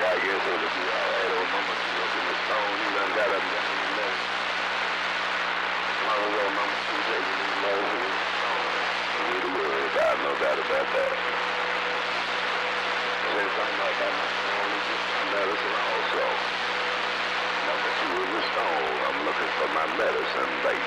I guess it'll be alright. Old mama she up in the stone. He done got up down in the middle. Long ago, mama she taking his love in the stone. Read the word. I have no doubt about that. Said something like that. Only just my medicine also. Mama she was a stone. I'm looking for my medicine, baby.